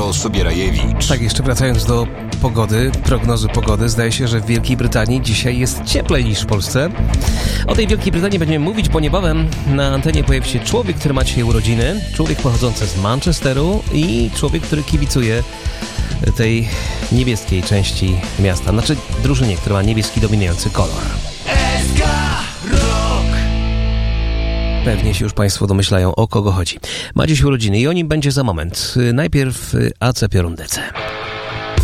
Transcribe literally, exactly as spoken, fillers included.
Michał Sobierajewicz. Tak, jeszcze wracając do pogody, prognozy pogody, zdaje się, że w Wielkiej Brytanii dzisiaj jest cieplej niż w Polsce. O tej Wielkiej Brytanii będziemy mówić, bo niebawem na antenie pojawi się człowiek, który ma dzisiaj urodziny, człowiek pochodzący z Manchesteru i człowiek, który kibicuje tej niebieskiej części miasta, znaczy drużynie, która ma niebieski dominujący kolor. S K Rock! Pewnie się już Państwo domyślają, o kogo chodzi. Ma dziś urodziny i o nim będzie za moment. Najpierw A C Piorun D C.